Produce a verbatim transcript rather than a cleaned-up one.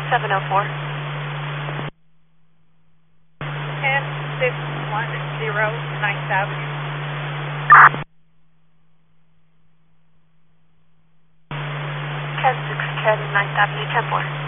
seven oh four. ten six one zero ninth Avenue. ten six ten ninth Avenue, ten four.